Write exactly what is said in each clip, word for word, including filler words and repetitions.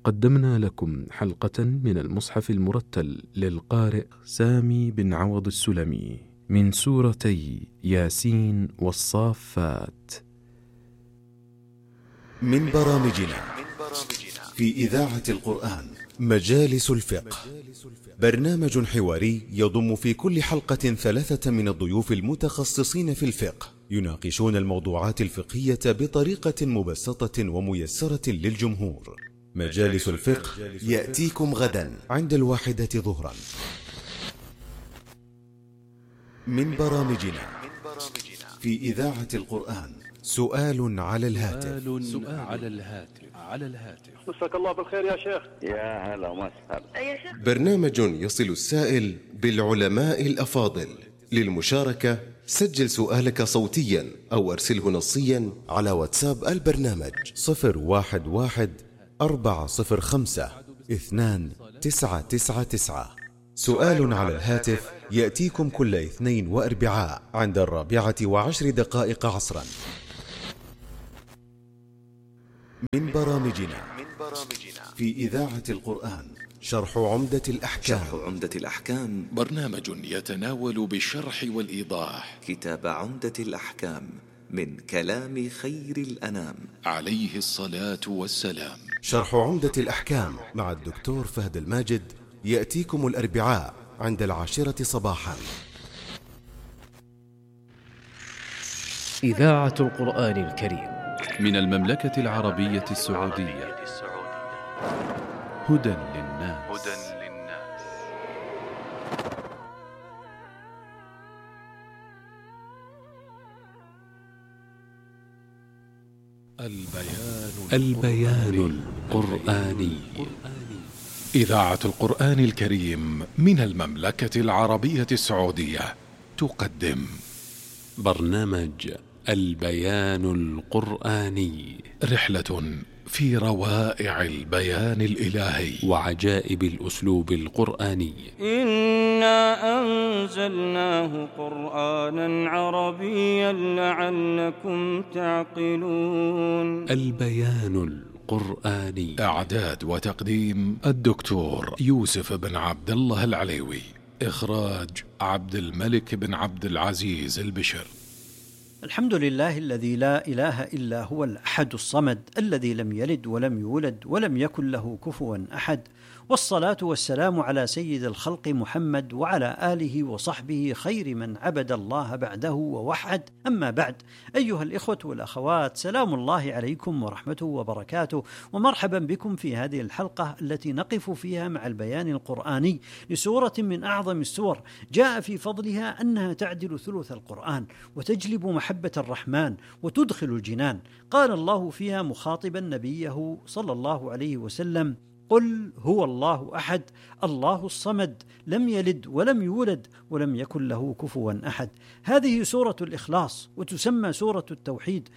قدمنا لكم حلقة من المصحف المرتل للقارئ سامي بن عوض السلمي من سورتي ياسين والصافات. من برامجنا في إذاعة القرآن مجالس الفقه، برنامج حواري يضم في كل حلقة ثلاثة من الضيوف المتخصصين في الفقه، يناقشون الموضوعات الفقهية بطريقة مبسطة وميسرة للجمهور. مجالس الفقه يأتيكم غدا عند الواحدة ظهرا. من برامجنا في إذاعة القرآن سؤال على الهاتف. سؤال على الهاتف على الهاتف مساك الله بالخير يا شيخ. يا هلا وسهلا يا شيخ. برنامج يصل السائل بالعلماء الأفاضل. للمشاركة سجل سؤالك صوتيا أو أرسله نصيا على واتساب البرنامج صفر واحد واحد أربعة صفر خمسة اثنان تسعة تسعة تسعة. سؤال على الهاتف يأتيكم كل اثنين وأربعاء عند الرابعة وعشر دقائق عصرا. من برامجنا في إذاعة القرآن شرح عمدة الأحكام. شرح عمدة الأحكام برنامج يتناول بالشرح والإيضاح كتاب عمدة الأحكام من كلام خير الأنام عليه الصلاة والسلام. شرح عمدة الأحكام مع الدكتور فهد الماجد يأتيكم الأربعاء عند العاشرة صباحا. إذاعة القرآن الكريم من المملكة العربية السعودية. هدى للناس. البيان البيان القرآني. إذاعة القرآن الكريم من المملكة العربية السعودية تقدم برنامج البيان القرآني، رحلة في روائع البيان الإلهي وعجائب الأسلوب القرآني. إنا أنزلناه قرآنا عربيا لعلكم تعقلون. البيان القرآني. إعداد وتقديم الدكتور يوسف بن عبد الله العليوي. إخراج عبد الملك بن عبد العزيز البشر. الحمد لله الذي لا إله إلا هو الأحد الصمد الذي لم يلد ولم يولد ولم يكن له كفوا أحد، والصلاة والسلام على سيد الخلق محمد وعلى آله وصحبه خير من عبد الله بعده ووحد. أما بعد، أيها الإخوة والأخوات، سلام الله عليكم ورحمته وبركاته، ومرحبا بكم في هذه الحلقة التي نقف فيها مع البيان القرآني لسورة من أعظم السور جاء في فضلها أنها تعدل ثلث القرآن وتجلب محبة الرحمن وتدخل الجنان. قال الله فيها مخاطبا نبيه صلى الله عليه وسلم: قل هو الله أحد الله الصمد لم يلد ولم يولد ولم يكن له كفوا أحد. هذه سورة الإخلاص، وتسمى سورة التوحيد،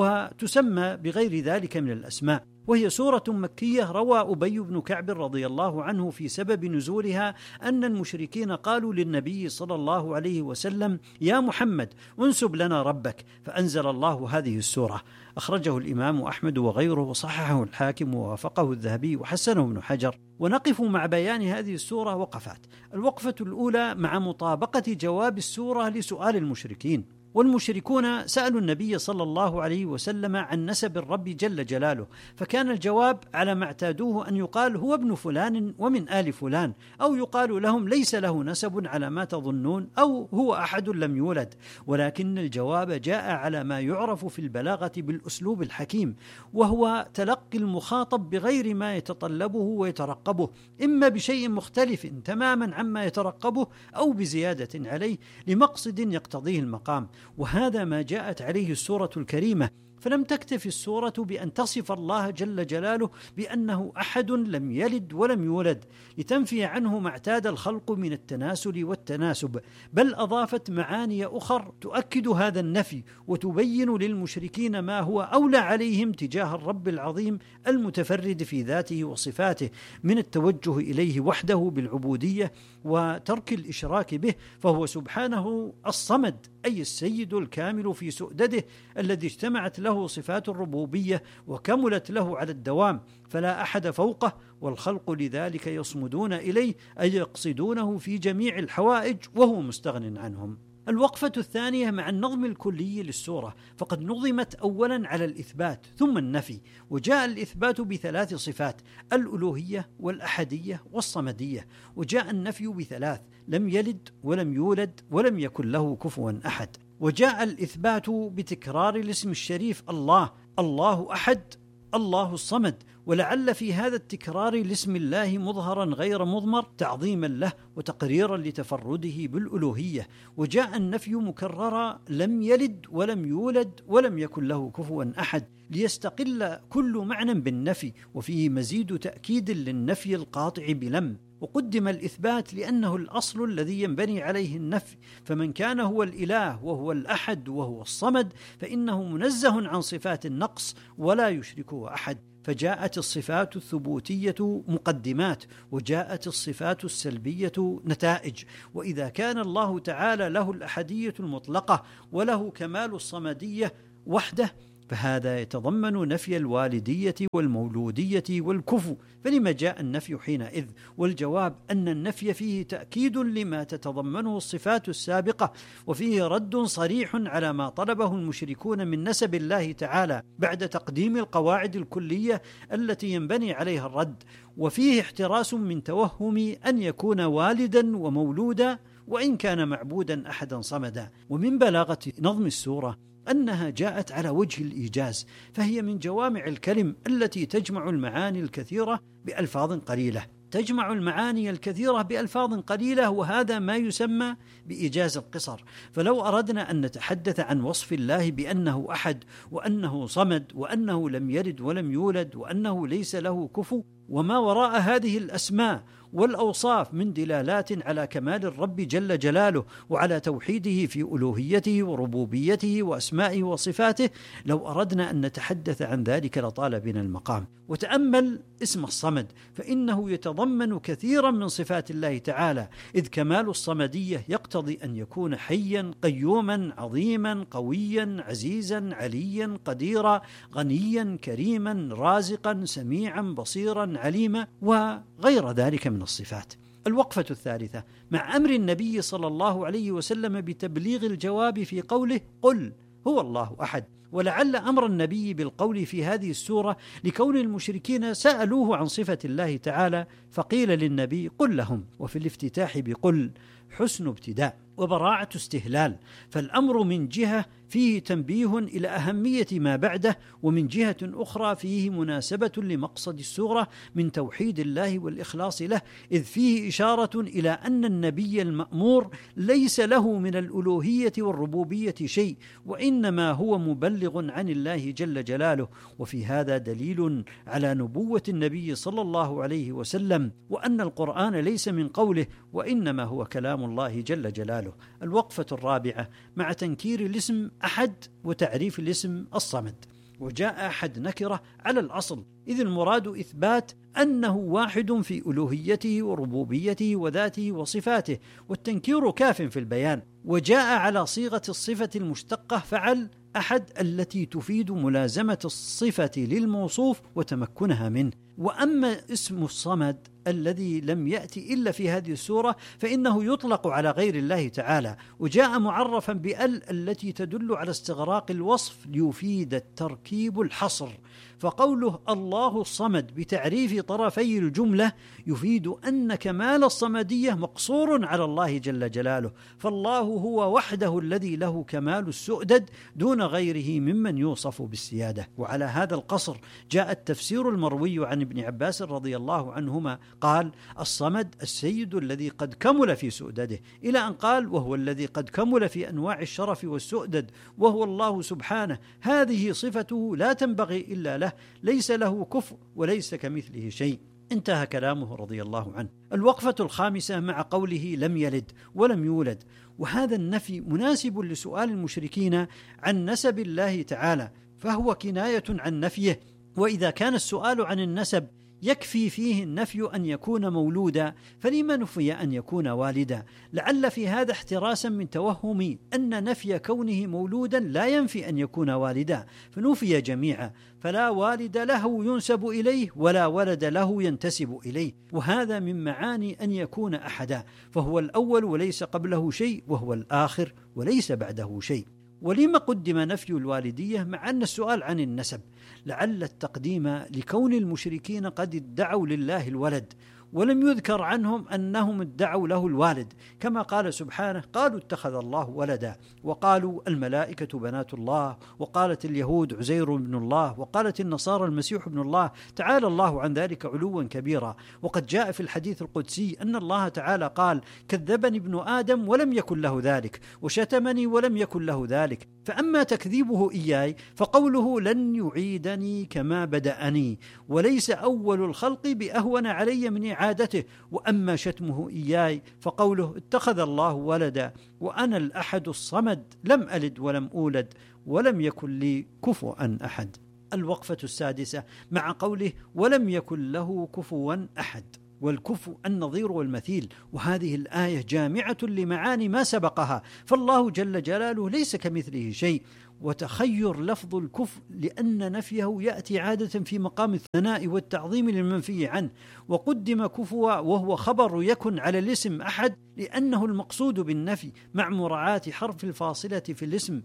وتسمى بغير ذلك من الأسماء، وهي سورة مكية. روى أبي بن كعب رضي الله عنه في سبب نزولها أن المشركين قالوا للنبي صلى الله عليه وسلم: يا محمد انسب لنا ربك، فأنزل الله هذه السورة. أخرجه الإمام أحمد وغيره، وصححه الحاكم ووافقه الذهبي وحسنه ابن حجر. ونقف مع بيان هذه السورة وقفات. الوقفة الأولى مع مطابقة جواب السورة لسؤال المشركين. والمشركون سألوا النبي صلى الله عليه وسلم عن نسب الرب جل جلاله، فكان الجواب على ما اعتادوه أن يقال هو ابن فلان ومن آل فلان، أو يقال لهم ليس له نسب على ما تظنون، أو هو أحد لم يولد. ولكن الجواب جاء على ما يعرف في البلاغة بالأسلوب الحكيم، وهو تلقي المخاطب بغير ما يتطلبه ويترقبه، إما بشيء مختلف تماما عما يترقبه أو بزيادة عليه لمقصد يقتضيه المقام. وهذا ما جاءت عليه السورة الكريمة. فلم تكتف السورة بأن تصف الله جل جلاله بأنه أحد لم يلد ولم يولد لتنفي عنه ما اعتاد الخلق من التناسل والتناسب، بل أضافت معاني أخر تؤكد هذا النفي وتبين للمشركين ما هو أولى عليهم تجاه الرب العظيم المتفرد في ذاته وصفاته من التوجه إليه وحده بالعبودية وترك الإشراك به، فهو سبحانه الصمد، أي السيد الكامل في سؤدده الذي اجتمعت له له صفات الربوبية وكملت له على الدوام، فلا أحد فوقه، والخلق لذلك يصمدون إليه أي يقصدونه في جميع الحوائج وهو مستغن عنهم. الوقفة الثانية مع النظم الكلي للسورة، فقد نظمت أولا على الإثبات ثم النفي، وجاء الإثبات بثلاث صفات: الألوهية والأحدية والصمدية، وجاء النفي بثلاث: لم يلد ولم يولد ولم يكن له كفوا أحد. وجاء الإثبات بتكرار الاسم الشريف الله، الله أحد، الله الصمد، ولعل في هذا التكرار لاسم الله مظهرا غير مضمر تعظيما له وتقريرا لتفرده بالألوهية. وجاء النفي مكررا: لم يلد ولم يولد ولم يكن له كفوا أحد، ليستقل كل معنى بالنفي، وفيه مزيد تأكيد للنفي القاطع بلم. وقدم الإثبات لأنه الأصل الذي ينبني عليه النفي، فمن كان هو الإله وهو الأحد وهو الصمد فإنه منزه عن صفات النقص ولا يشركه أحد. فجاءت الصفات الثبوتية مقدمات، وجاءت الصفات السلبية نتائج. وإذا كان الله تعالى له الأحدية المطلقة وله كمال الصمدية وحده، فهذا يتضمن نفي الوالدية والمولودية والكفو، فلما جاء النفي حينئذ؟ والجواب أن النفي فيه تأكيد لما تتضمنه الصفات السابقة، وفيه رد صريح على ما طلبه المشركون من نسب الله تعالى بعد تقديم القواعد الكلية التي ينبني عليها الرد، وفيه احتراس من توهم أن يكون والدا ومولودا وإن كان معبودا أحدا صمدا. ومن بلاغة نظم السورة أنها جاءت على وجه الإيجاز، فهي من جوامع الكلم التي تجمع المعاني الكثيرة بألفاظ قليلة تجمع المعاني الكثيرة بألفاظ قليلة وهذا ما يسمى بإيجاز القصر. فلو أردنا أن نتحدث عن وصف الله بأنه أحد وأنه صمد وأنه لم يلد ولم يولد وأنه ليس له كفو وما وراء هذه الأسماء والأوصاف من دلالات على كمال الرب جل جلاله وعلى توحيده في ألوهيته وربوبيته وأسمائه وصفاته، لو أردنا أن نتحدث عن ذلك لطال بنا المقام. وتأمل اسم الصمد، فإنه يتضمن كثيرا من صفات الله تعالى، إذ كمال الصمدية يقتضي أن يكون حيا قيوما عظيما قويا عزيزا عليا قديرا غنيا كريما رازقا سميعا بصيرا عليما وغير ذلك من الصفات. الوقفة الثالثة مع أمر النبي صلى الله عليه وسلم بتبليغ الجواب في قوله قل هو الله أحد. ولعل أمر النبي بالقول في هذه السورة لكون المشركين سألوه عن صفة الله تعالى فقيل للنبي قل لهم. وفي الافتتاح بقل حسن ابتداء وبراعة استهلال، فالأمر من جهة فيه تنبيه إلى أهمية ما بعده، ومن جهة أخرى فيه مناسبة لمقصد السورة من توحيد الله والإخلاص له، إذ فيه إشارة إلى أن النبي المأمور ليس له من الألوهية والربوبية شيء، وإنما هو مبلغ عن الله جل جلاله. وفي هذا دليل على نبوة النبي صلى الله عليه وسلم، وأن القرآن ليس من قوله وإنما هو كلام الله جل جلاله. الوقفة الرابعة مع تنكير الاسم أحد وتعريف الاسم الصمد. وجاء أحد نكرة على الأصل، إذ المراد إثبات أنه واحد في ألوهيته وربوبيته وذاته وصفاته، والتنكير كاف في البيان. وجاء على صيغة الصفة المشتقة فعل أحد التي تفيد ملازمة الصفة للموصوف وتمكنها منه. وأما اسم الصمد الذي لم يأتي إلا في هذه السورة فإنه يطلق على غير الله تعالى، وجاء معرفا بأل التي تدل على استغراق الوصف ليفيد التركيب الحصر. فقوله الله الصمد بتعريف طرفي الجملة يفيد أن كمال الصمدية مقصور على الله جل جلاله، فالله هو وحده الذي له كمال السؤدد دون غيره ممن يوصف بالسيادة. وعلى هذا القصر جاء التفسير المروي عن ابن عباس رضي الله عنهما قال الصمد السيد الذي قد كمل في سؤدده، إلى أن قال وهو الذي قد كمل في أنواع الشرف والسؤدد وهو الله سبحانه، هذه صفته لا تنبغي إلا له، ليس له كفء وليس كمثله شيء. انتهى كلامه رضي الله عنه. الوقفة الخامسة مع قوله لم يلد ولم يولد، وهذا النفي مناسب لسؤال المشركين عن نسب الله تعالى، فهو كناية عن نفيه. وإذا كان السؤال عن النسب يكفي فيه النفي أن يكون مولودا، فلما نفي أن يكون والدا؟ لعل في هذا احتراسا من توهم أن نفي كونه مولودا لا ينفي أن يكون والدا، فنفي جميعا، فلا والد له ينسب إليه ولا ولد له ينتسب إليه، وهذا من معاني أن يكون أحدا، فهو الأول وليس قبله شيء، وهو الآخر وليس بعده شيء. ولما قدم نفي الوالدية مع أن السؤال عن النسب؟ لعل التقديم لكون المشركين قد ادعوا لله الولد، ولم يذكر عنهم أنهم ادعوا له الوالد، كما قال سبحانه: قالوا اتخذ الله ولدا، وقالوا الملائكة بنات الله، وقالت اليهود عزير بن الله، وقالت النصارى المسيح ابن الله، تعالى الله عن ذلك علوا كبيرا. وقد جاء في الحديث القدسي أن الله تعالى قال: كذبني ابن آدم ولم يكن له ذلك، وشتمني ولم يكن له ذلك. فأما تكذيبه إياي فقوله: لن يعيدني كما بدأني، وليس أول الخلق بأهون علي من إعادته. وأما شتمه إياي فقوله: اتخذ الله ولدا وأنا الأحد الصمد، لم ألد ولم أولد ولم يكن لي كفوا أحد. الوقفة السادسة مع قوله: ولم يكن له كفوا أحد، والكفو النظير والمثيل، وهذه الآية جامعة لمعاني ما سبقها، فالله جل جلاله ليس كمثله شيء. وتخير لفظ الكفء لأن نفيه يأتي عادة في مقام الثناء والتعظيم للمنفي عنه، وقدم كفوا وهو خبر يكن على الاسم أحد لأنه المقصود بالنفي، مع مراعاة حرف الفاصلة في الاسم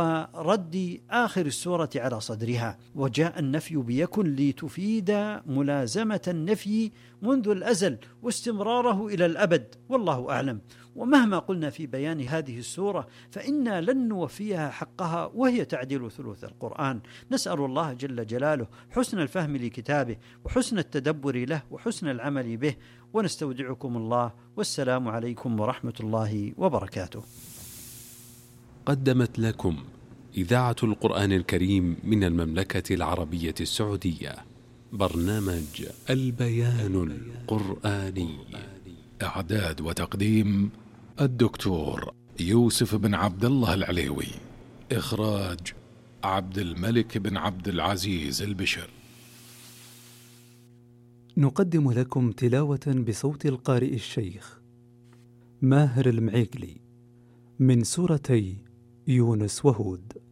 ورد آخر السورة على صدرها. وجاء النفي بيكن لتفيد ملازمة النفي منذ الأزل واستمراره إلى الأبد، والله أعلم. ومهما قلنا في بيان هذه السورة فإنا لن نوفيها حقها، وهي تعدل ثلث القرآن. نسأل الله جل جلاله حسن الفهم لكتابه، وحسن التدبر له، وحسن العمل به، ونستودعكم الله، والسلام عليكم ورحمة الله وبركاته. قدمت لكم إذاعة القرآن الكريم من المملكة العربية السعودية برنامج البيان القرآني. إعداد وتقديم الدكتور يوسف بن عبد الله العليوي. إخراج عبد الملك بن عبد العزيز البشر. نقدم لكم تلاوة بصوت القارئ الشيخ ماهر المعيقلي من سورتي يونس وهود.